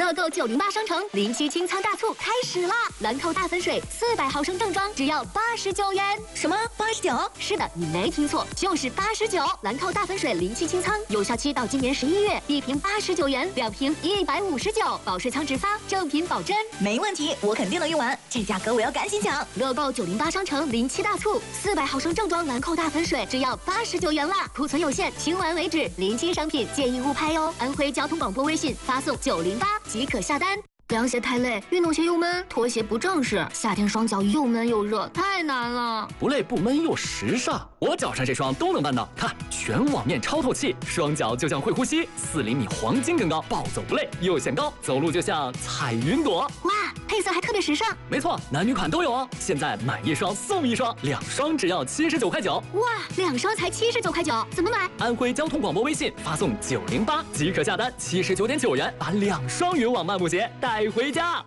乐购908商城临期清仓大促开始啦！兰蔻大粉水400毫升正装只要89元。 什么89？ 是的，你没听错，就是89。兰蔻大粉水临期清仓，有效期到今年11月，1瓶89元，2瓶159，保税仓直发，正品保真。 没问题，我肯定能用完，这价格我要赶紧抢！ 乐购908商城临期大促，400毫升正装兰蔻大粉水只要89元啦，库存有限，清完为止，临期商品建议勿拍哟。安徽交通广播微信发送908即可下单。凉鞋太累，运动鞋又闷，拖鞋不正式，夏天双脚又闷又热，太难了。 不累不闷又时尚，我脚上这双都能办到。看，全网面超透气，双脚就像会呼吸，4厘米黄金更高，暴走不累，又显高，走路就像踩云朵。 哇，配色还特别时尚。 没错，男女款都有哦。现在买1双送1双，2双只要79块9。 哇，2双才79块9，怎么买？ 安徽交通广播微信发送908即可下单，79.9元把2双云网漫步鞋带回家。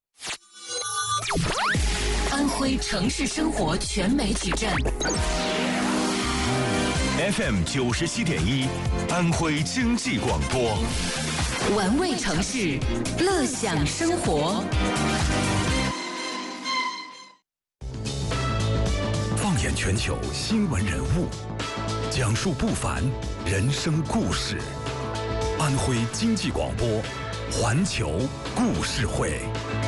安徽城市生活全媒体站 FM 97.1，安徽经济广播， 玩味城市，乐享生活。 放眼全球新闻人物，讲述不凡人生故事。安徽经济广播，环球故事会。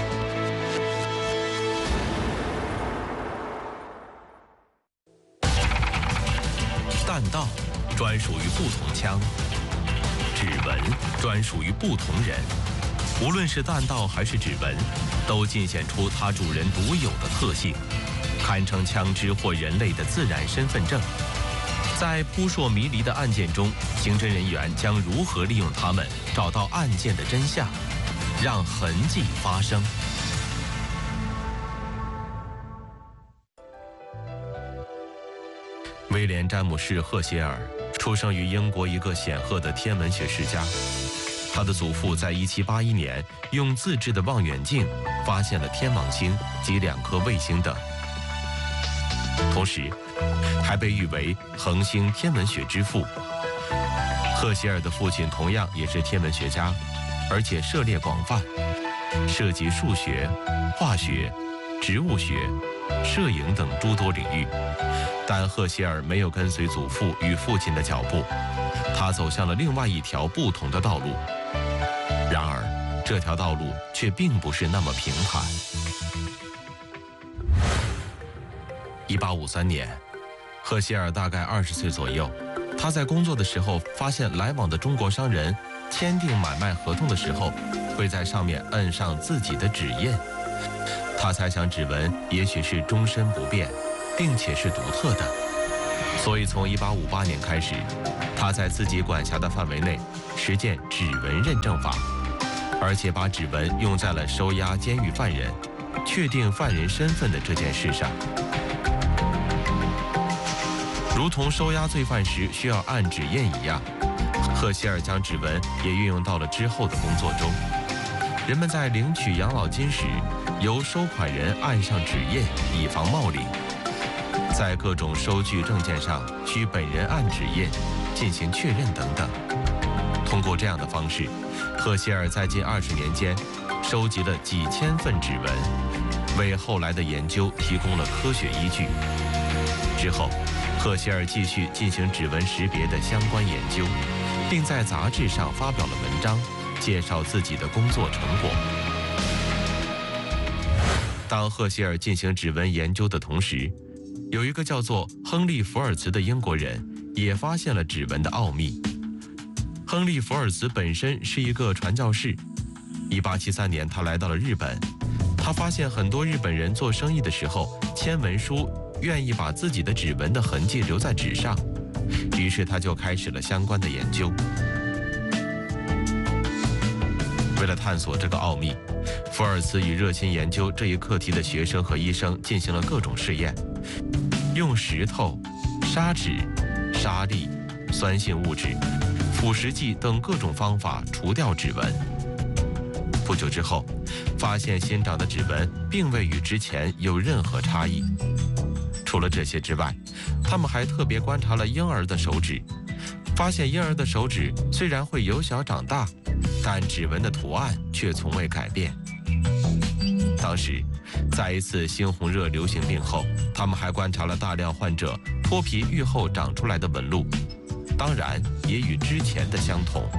弹道专属于不同枪，指纹专属于不同人。无论是弹道还是指纹，都尽显出它主人独有的特性，堪称枪支或人类的自然身份证。在扑朔迷离的案件中，刑侦人员将如何利用它们找到案件的真相，让痕迹发生？威廉·詹姆士·赫歇尔出生于英国一个显赫的天文学世家。他的祖父在1781年用自制的望远镜发现了天王星及2颗卫星等，同时还被誉为恒星天文学之父。赫歇尔的父亲同样也是天文学家，而且涉猎广泛，涉及数学、化学、植物学、摄影等诸多领域。但赫歇尔没有跟随祖父与父亲的脚步，他走向了另外一条不同的道路。然而，这条道路却并不是那么平坦。1853年，赫歇尔大概20岁左右，他在工作的时候发现来往的中国商人签订买卖合同的时候，会在上面摁上自己的指印。他猜想指纹也许是终身不变，并且是独特的，所以从1858年开始，他在自己管辖的范围内实践指纹认证法，而且把指纹用在了收押监狱犯人、确定犯人身份的这件事上。如同收押罪犯时需要按指印一样，赫歇尔将指纹也运用到了之后的工作中。人们在领取养老金时，由收款人按上指印，以防冒领。在各种收据证件上需本人按指印进行确认等等。通过这样的方式，赫歇尔在近20年间收集了几千份指纹，为后来的研究提供了科学依据。之后，赫歇尔继续进行指纹识别的相关研究，并在杂志上发表了文章，介绍自己的工作成果。当赫歇尔进行指纹研究的同时，有一个叫做亨利·福尔茨的英国人也发现了指纹的奥秘。亨利·福尔茨本身是一个传教士。1873年，他来到了日本。他发现很多日本人做生意的时候签文书愿意把自己的指纹的痕迹留在纸上，于是他就开始了相关的研究。为了探索这个奥秘，福尔茨与热心研究这一课题的学生和医生进行了各种试验，用石头、砂纸、沙粒、酸性物质、腐蚀剂等各种方法除掉指纹。不久之后，发现新长的指纹并未与之前有任何差异。除了这些之外，他们还特别观察了婴儿的手指，发现婴儿的手指虽然会由小长大， 但指纹的图案却从未改变。当时，在一次猩红热流行病后，他们还观察了大量患者脱皮愈后长出来的纹路，当然也与之前的相同。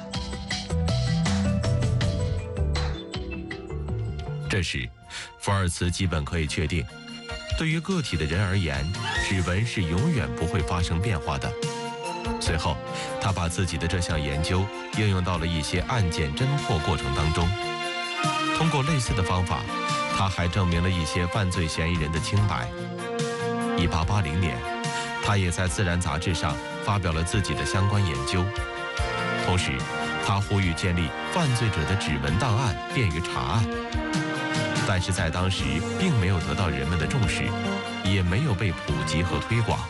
这时，福尔茨基本可以确定，对于个体的人而言，指纹是永远不会发生变化的。随后，他把自己的这项研究应用到了一些案件侦破过程当中。通过类似的方法，他还证明了一些犯罪嫌疑人的清白。1880年，他也在《自然》杂志上发表了自己的相关研究。同时，他呼吁建立犯罪者的指纹档案，便于查案。但是在当时并没有得到人们的重视，也没有被普及和推广。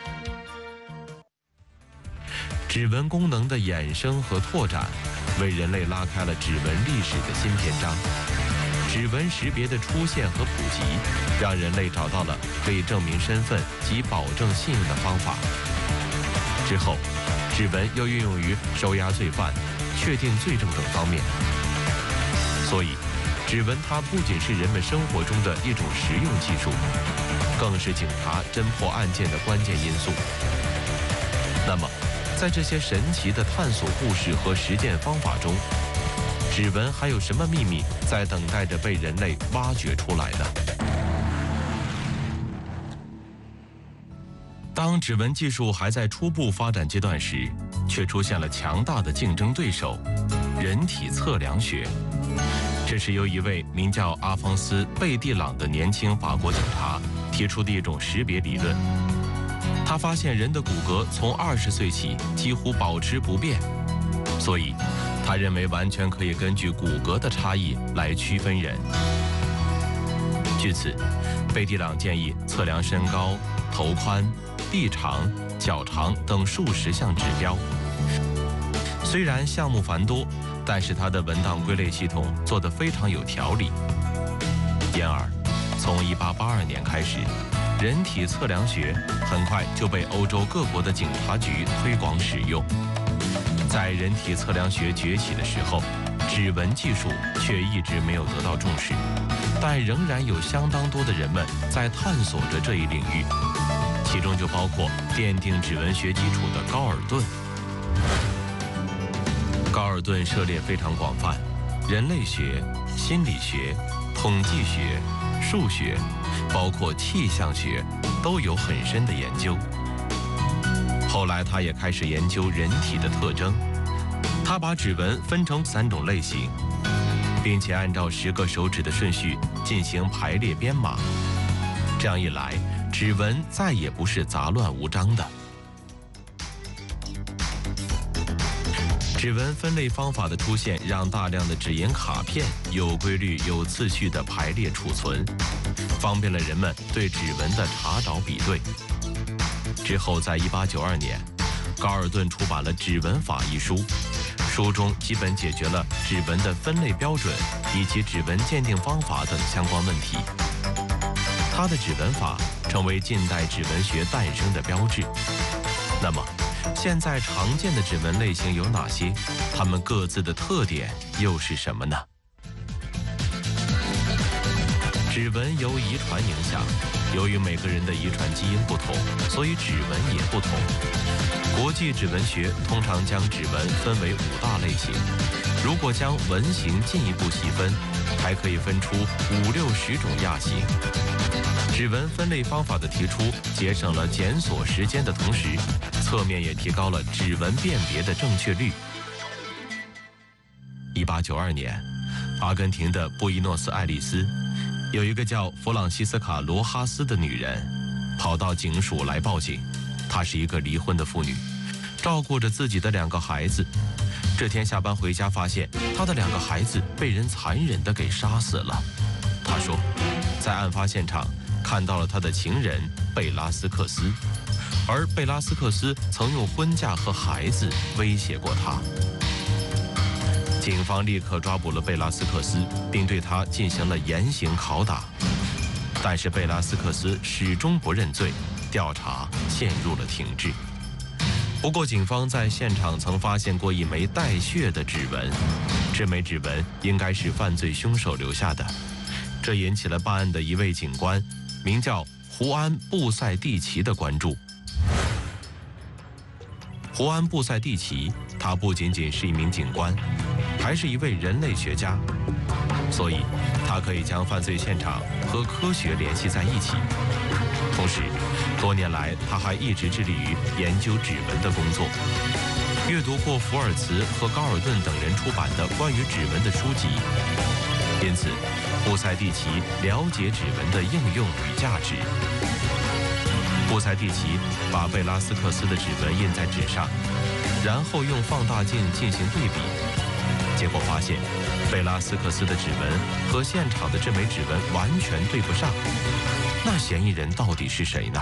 指纹功能的衍生和拓展，为人类拉开了指纹历史的新篇章。指纹识别的出现和普及，让人类找到了可以证明身份及保证信用的方法。之后，指纹又运用于收押罪犯、确定罪证等方面。所以，指纹它不仅是人们生活中的一种实用技术，更是警察侦破案件的关键因素。那么，在这些神奇的探索故事和实践方法中，指纹还有什么秘密在等待着被人类挖掘出来呢？当指纹技术还在初步发展阶段时，却出现了强大的竞争对手——人体测量学。这是由一位名叫阿方斯·贝蒂朗的年轻法国警察提出的一种识别理论。他发现人的骨骼从20岁起几乎保持不变，所以他认为完全可以根据骨骼的差异来区分人。据此，贝蒂朗建议测量身高、头宽、臂长、脚长等数十项指标。虽然项目繁多，但是他的文档归类系统做得非常有条理。因而，从1882年开始，人体测量学很快就被欧洲各国的警察局推广使用。在人体测量学崛起的时候，指纹技术却一直没有得到重视，但仍然有相当多的人们在探索着这一领域，其中就包括奠定指纹学基础的高尔顿。高尔顿涉猎非常广泛，人类学、心理学、统计学、数学，包括气象学，都有很深的研究。后来，他也开始研究人体的特征。他把指纹分成3种类型，并且按照10个手指的顺序进行排列编码。这样一来，指纹再也不是杂乱无章的。指纹分类方法的出现，让大量的指纹卡片有规律、有次序地排列储存，方便了人们对指纹的查找比对。之后，在1892年，高尔顿出版了《指纹法》一书，书中基本解决了指纹的分类标准以及指纹鉴定方法等相关问题。他的指纹法成为近代指纹学诞生的标志。那么，现在常见的指纹类型有哪些？它们各自的特点又是什么呢？指纹由遗传影响，由于每个人的遗传基因不同，所以指纹也不同。国际指纹学通常将指纹分为5大类型，如果将纹型进一步细分，还可以分出50-60种亚型。指纹分类方法的提出，节省了检索时间的同时，侧面也提高了指纹辨别的正确率。1892年，阿根廷的布宜诺斯艾利斯有一个叫弗朗西斯卡·罗哈斯的女人，跑到警署来报警。她是一个离婚的妇女，照顾着自己的2个孩子。这天下班回家，发现她的2个孩子被人残忍地给杀死了。她说，在案发现场看到了她的情人贝拉斯克斯，而贝拉斯克斯曾用婚嫁和孩子威胁过她。警方立刻抓捕了贝拉斯克斯，并对他进行了严刑拷打。但是贝拉斯克斯始终不认罪，调查陷入了停滞。 不过，警方在现场曾发现过一枚带血的指纹，这枚指纹应该是犯罪凶手留下的，这引起了办案的一位警官，名叫胡安·布塞蒂奇的关注。胡安·布塞蒂奇，他不仅仅是一名警官，还是一位人类学家，所以他可以将犯罪现场和科学联系在一起。同时，多年来他还一直致力于研究指纹的工作，阅读过福尔茨和高尔顿等人出版的关于指纹的书籍，因此布塞蒂奇了解指纹的应用与价值。布塞蒂奇把贝拉斯克斯的指纹印在纸上，然后用放大镜进行对比，结果发现贝拉斯克斯的指纹和现场的这枚指纹完全对不上。那嫌疑人到底是谁呢？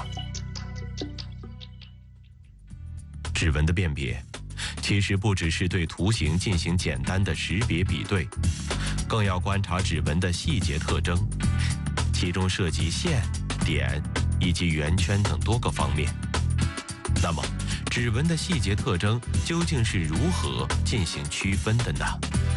指纹的辨别其实不只是对图形进行简单的识别比对，更要观察指纹的细节特征，其中涉及线、点以及圆圈等多个方面。那么，指纹的细节特征究竟是如何进行区分的呢？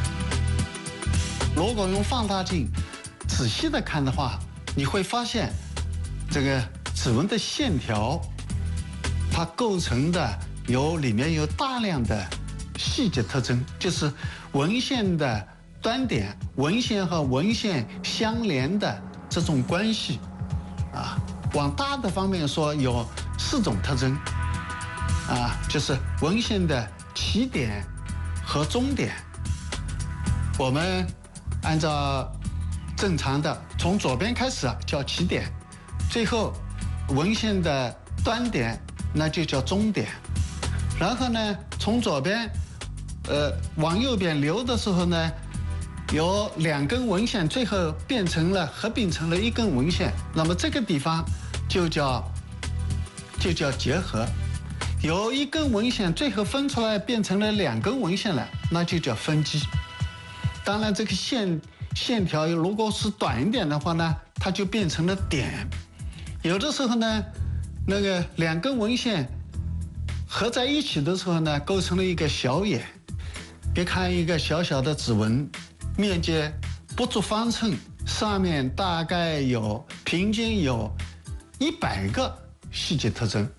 如果用放大镜仔细的看的话，你会发现这个指纹的线条，它构成的里面有大量的细节特征，就是纹线的端点、纹线和纹线相连的这种关系啊。往大的方面说，有4种特征啊，就是纹线的起点和终点。我们按照正常的从左边开始叫起点，最后纹线的端点那就叫终点。然后呢，从左边往右边流的时候呢，有2根纹线最后合并成了1根纹线，那么这个地方就叫结合。有1根纹线最后分出来变成了2根纹线了，那就叫分基。当然这个线条如果是短一点的话呢，它就变成了点。有的时候呢，那个2根纹线合在一起的时候呢，构成了一个小眼。别看一个小小的指纹，面积不足方寸，上面大概平均有100个细节特征。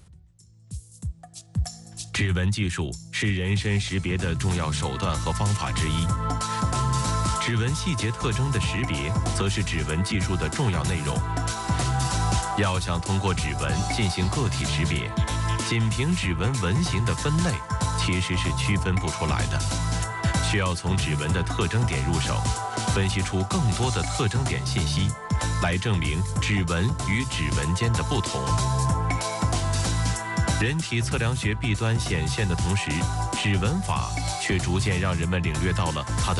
指纹技术是人身识别的重要手段和方法之一，指纹细节特征的识别则是指纹技术的重要内容。要想通过指纹进行个体识别，仅凭指纹纹型的分类其实是区分不出来的，需要从指纹的特征点入手，分析出更多的特征点信息，来证明指纹与指纹间的不同。人体测量学弊端显现的同时，指纹法却逐渐让人们领略到了它的